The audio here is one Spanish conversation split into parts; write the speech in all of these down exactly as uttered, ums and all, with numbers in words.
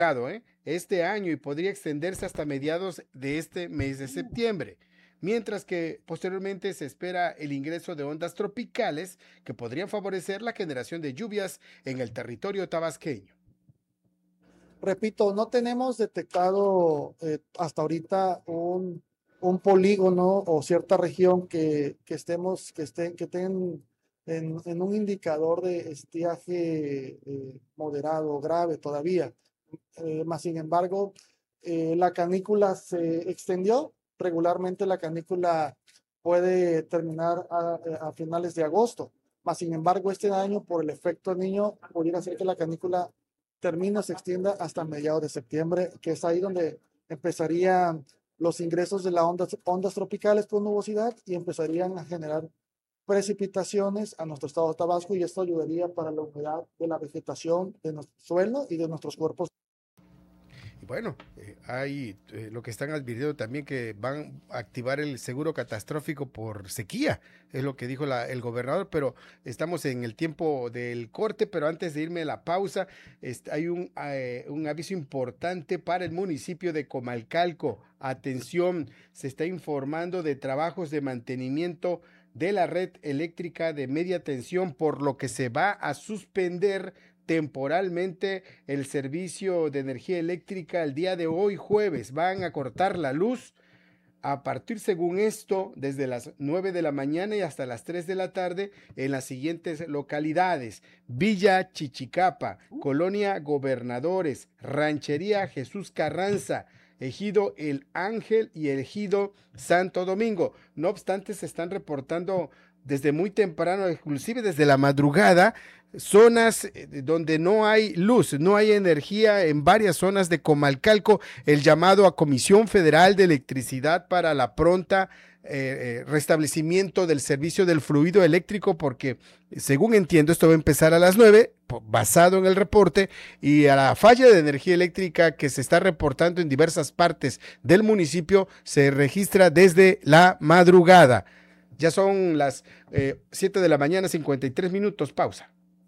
¿eh? este año y podría extenderse hasta mediados de este mes de septiembre, mientras que posteriormente se espera el ingreso de ondas tropicales que podrían favorecer la generación de lluvias en el territorio tabasqueño. Repito, no tenemos detectado eh, hasta ahorita un, un polígono o cierta región que, que estemos, que estén, que estén en, en un indicador de estiaje eh, moderado o grave todavía. Eh, más sin embargo, eh, la canícula se extendió. Regularmente la canícula puede terminar a, a finales de agosto. Más sin embargo, este año, por el efecto niño, pudiera ser que la canícula termine, se extienda hasta mediados de septiembre, que es ahí donde empezarían los ingresos de las ondas, ondas tropicales por nubosidad y empezarían a generar precipitaciones a nuestro estado de Tabasco, y esto ayudaría para la humedad de la vegetación de nuestro suelo y de nuestros cuerpos. Y bueno, eh, hay eh, lo que están advirtiendo también, que van a activar el seguro catastrófico por sequía, es lo que dijo la, el gobernador, pero estamos en el tiempo del corte. Pero antes de irme a la pausa, este, hay un, eh, un aviso importante para el municipio de Comalcalco. Atención, se está informando de trabajos de mantenimiento de la red eléctrica de media tensión, por lo que se va a suspender temporalmente el servicio de energía eléctrica el día de hoy jueves. Van a cortar la luz a partir, según esto, desde las nueve de la mañana y hasta las tres de la tarde en las siguientes localidades: Villa Chichicapa, Colonia Gobernadores, Ranchería Jesús Carranza, Ejido El Ángel y Ejido Santo Domingo. No obstante, se están reportando desde muy temprano, inclusive desde la madrugada, zonas donde no hay luz, no hay energía en varias zonas de Comalcalco. El llamado a Comisión Federal de Electricidad para la pronta eh, restablecimiento del servicio del fluido eléctrico, porque según entiendo esto va a empezar a las nueve, basado en el reporte, y a la falla de energía eléctrica que se está reportando en diversas partes del municipio se registra desde la madrugada. Ya son las eh, siete de la mañana, cincuenta y tres minutos, pausa.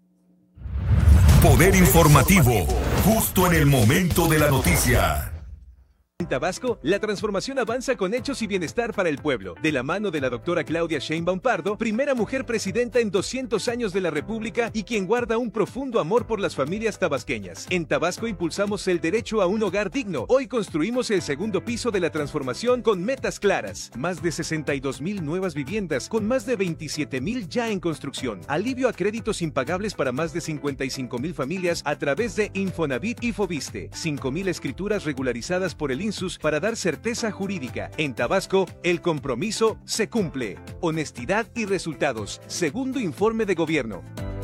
Poder informativo, justo en el momento de la noticia. En Tabasco, la transformación avanza con hechos y bienestar para el pueblo. De la mano de la doctora Claudia Sheinbaum Pardo, primera mujer presidenta en doscientos años de la República y quien guarda un profundo amor por las familias tabasqueñas. En Tabasco impulsamos el derecho a un hogar digno. Hoy construimos el segundo piso de la transformación con metas claras. Más de sesenta y dos mil nuevas viviendas, con más de veintisiete mil ya en construcción. Alivio a créditos impagables para más de cincuenta y cinco mil familias a través de Infonavit y Foviste. cinco mil escrituras regularizadas por el INSUS para dar certeza jurídica. En Tabasco, el compromiso se cumple. Honestidad y resultados. Segundo informe de gobierno.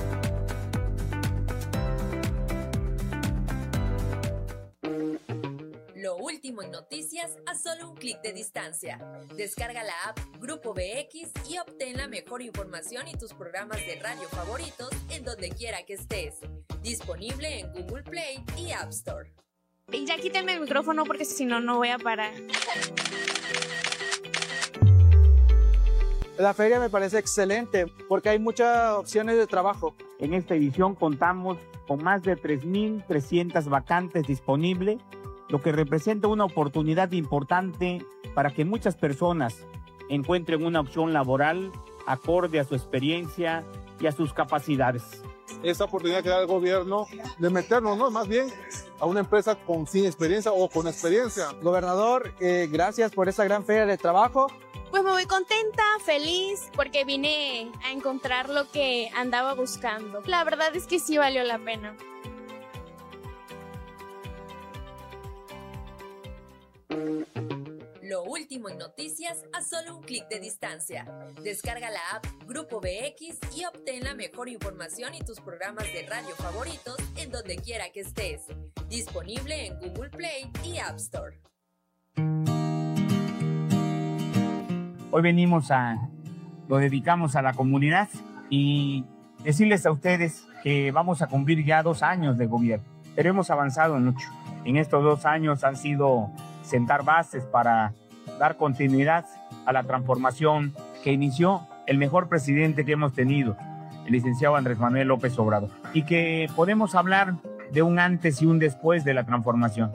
Lo último en noticias a solo un clic de distancia. Descarga la app Grupo B X y obtén la mejor información y tus programas de radio favoritos en donde quiera que estés. Disponible en Google Play y App Store. Y ya quítenme el micrófono porque si no, no voy a parar. La feria me parece excelente porque hay muchas opciones de trabajo. En esta edición contamos con más de tres mil trescientas vacantes disponibles, lo que representa una oportunidad importante para que muchas personas encuentren una opción laboral acorde a su experiencia y a sus capacidades. Esa oportunidad que da el gobierno de meternos, ¿no? Más bien a una empresa con sin experiencia o con experiencia. Gobernador, eh, gracias por esta gran feria de trabajo. Pues me voy contenta, feliz, porque vine a encontrar lo que andaba buscando. La verdad es que sí valió la pena. Lo último en noticias a solo un clic de distancia. Descarga la app Grupo B X y obtén la mejor información y tus programas de radio favoritos en donde quiera que estés. Disponible en Google Play y App Store. Hoy venimos a, lo dedicamos a la comunidad y decirles a ustedes que vamos a cumplir ya dos años de gobierno, pero hemos avanzado mucho. En estos dos años han sido sentar bases para dar continuidad a la transformación que inició el mejor presidente que hemos tenido, el licenciado Andrés Manuel López Obrador, y que podemos hablar de un antes y un después de la transformación.